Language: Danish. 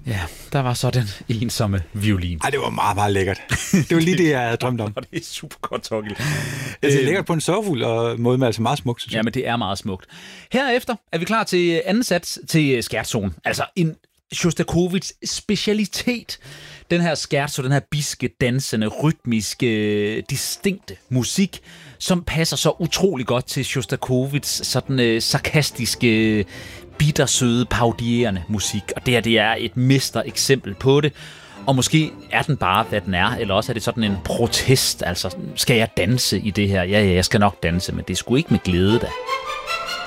Ja, der var så den ensomme violin. Ej, det var meget, meget lækkert. Det var lige det, jeg havde drømt om. Og det er super godt, Torgild. Det er lækkert på en sorgfuld og måde, men altså meget smukt, synes jeg. Ja, men det er meget smukt. Herefter er vi klar til anden sats til scherzoen. Altså en Sjostakovitj specialitet. Den her scherzo, den her biske, dansende, rytmiske, distinkte musik, som passer så utrolig godt til Sjostakovitjs sådan sarkastiske, bittersøde, parodierende musik. Og det her, det er et mestereksempel på det. Og måske er den bare, hvad den er, eller også er det sådan en protest. Altså, skal jeg danse i det her? Ja, jeg skal nok danse, men det er sgu ikke med glæde da.